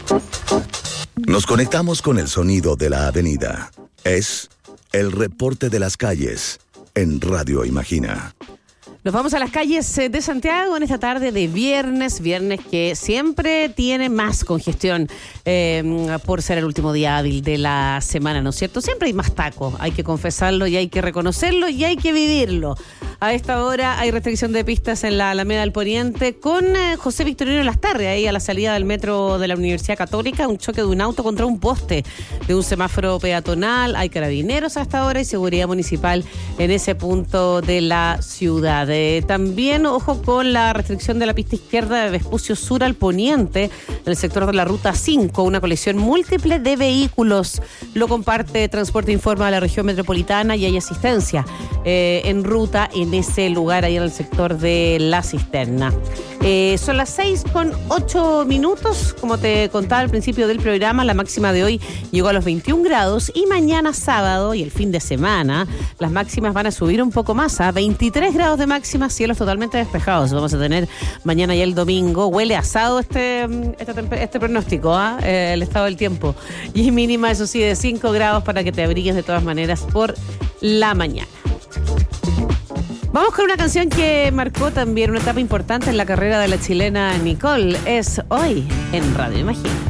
Nos conectamos con el sonido de la avenida. Es el reporte de las calles en Radio Imagina. Nos vamos a las calles de Santiago en esta tarde de viernes que siempre tiene más congestión por ser el último día hábil de la semana, ¿no es cierto? Siempre hay más tacos, hay que confesarlo y hay que reconocerlo y hay que vivirlo. A esta hora hay restricción de pistas en la Alameda del Poniente con José Victorino Lastarria, ahí a la salida del metro de la Universidad Católica, un choque de un auto contra un poste de un semáforo peatonal. Hay carabineros a esta hora y seguridad municipal en ese punto de la ciudad. También, ojo con la restricción de la pista izquierda de Vespucio Sur al Poniente, en el sector de la Ruta 5, una colisión múltiple de vehículos. Lo comparte Transporte Informa de la región metropolitana y hay asistencia en ruta en ese lugar, ahí en el sector de La Cisterna. Son las 6:08. Como te contaba al principio del programa, la máxima de hoy llegó a los 21 grados y mañana sábado y el fin de semana las máximas van a subir un poco más, a 23 grados de máxima, cielos totalmente despejados. Vamos a tener mañana y el domingo. Huele asado este pronóstico, el estado del tiempo. Y mínima, eso sí, de 5 grados para que te abrigues de todas maneras por la mañana. Vamos con una canción que marcó también una etapa importante en la carrera de la chilena Nicole. Es Hoy en Radio Imagina.